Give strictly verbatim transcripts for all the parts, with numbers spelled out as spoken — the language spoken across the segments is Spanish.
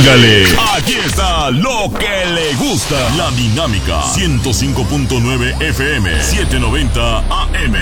Póngale. Aquí está lo que le gusta. La Dinámica. ciento cinco punto nueve F M. setecientos noventa A M.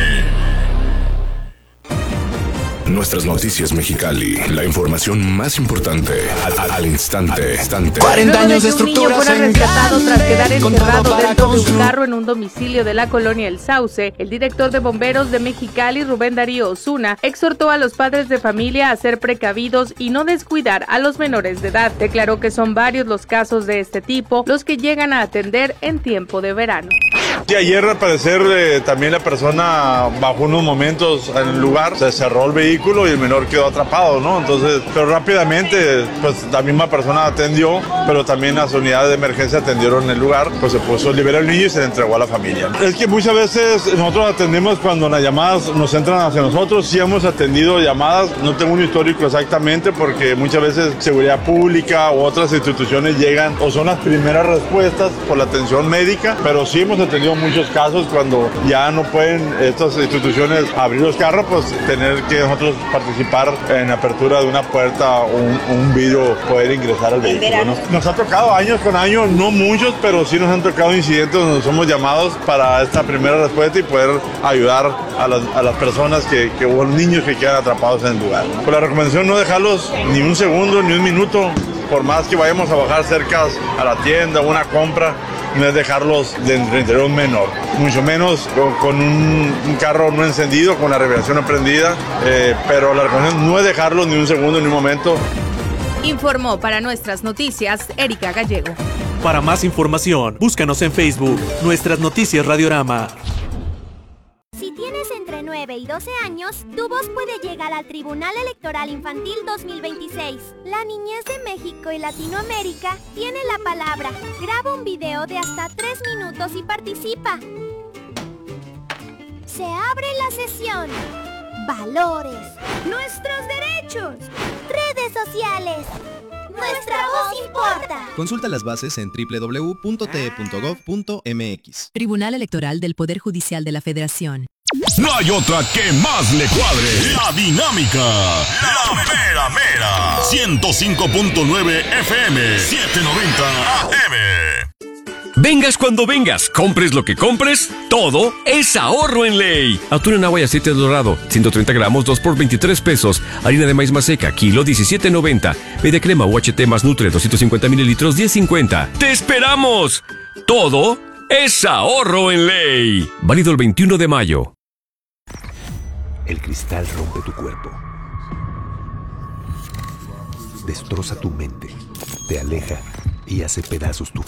Nuestras noticias Mexicali, la información más importante al, al instante. instante. cuarenta años de estructuras. Un niño fuera rescatado tras quedar encerrado dentro de un carro en un domicilio de la colonia El Sauce. El director de bomberos de Mexicali, Rubén Darío Osuna, exhortó a los padres de familia a ser precavidos y no descuidar a los menores de edad. Declaró que son varios los casos de este tipo los que llegan a atender en tiempo de verano. Sí, ayer al parecer eh, también la persona bajó unos momentos en el lugar, se cerró el vehículo y el menor quedó atrapado, ¿no? Entonces, pero rápidamente, pues la misma persona atendió, pero también las unidades de emergencia atendieron el lugar, pues se puso, liberó al niño y se le entregó a la familia. Es que muchas veces nosotros atendemos cuando las llamadas nos entran hacia nosotros, sí hemos atendido llamadas, no tengo un histórico exactamente porque muchas veces seguridad pública u otras instituciones llegan o son las primeras respuestas por la atención médica, pero sí hemos atendido muchos casos cuando ya no pueden estas instituciones abrir los carros, pues tener que nosotros participar en apertura de una puerta o un, un vidrio, poder ingresar al vehículo, ¿no? Nos ha tocado años con años, no muchos, pero sí nos han tocado incidentes donde somos llamados para esta primera respuesta y poder ayudar a las, a las personas que, que hubo niños que quedan atrapados en el lugar, ¿no? Pues la recomendación no dejarlos ni un segundo, ni un minuto, por más que vayamos a bajar cerca a la tienda o una compra, no es dejarlos dentro del interior menor, mucho menos con, con un, un carro no encendido, con la revelación no prendida, eh, pero la recomendación no es dejarlos ni un segundo ni un momento. Informó para Nuestras Noticias Erika Gallego. Para más información, búscanos en Facebook, Nuestras Noticias Radiorama. Si tienes entre nueve y doce años, tu voz puede llegar al Tribunal Electoral Infantil dos mil veintiséis. La niñez de México y Latinoamérica tiene la palabra. Graba un video de hasta tres minutos y participa. Se abre la sesión. Valores. Nuestros derechos. Redes sociales. Nuestra voz importa. Consulta las bases en doble u doble u doble u punto t e punto gov punto m x. Tribunal Electoral del Poder Judicial de la Federación. No hay otra que más le cuadre. La Dinámica. La mera mera. ciento cinco punto nueve F M. setecientos noventa A M. Vengas cuando vengas, compres lo que compres, todo es ahorro en Ley. Atún en agua y aceite dorado, ciento treinta gramos, dos por veintitrés pesos. Harina de maíz maseca, kilo diecisiete noventa. Media crema U H T más Nutre, doscientos cincuenta mililitros, diez cincuenta. ¡Te esperamos! Todo es ahorro en Ley. Válido el veintiuno de mayo. El cristal rompe tu cuerpo. Destroza tu mente, te aleja y hace pedazos tu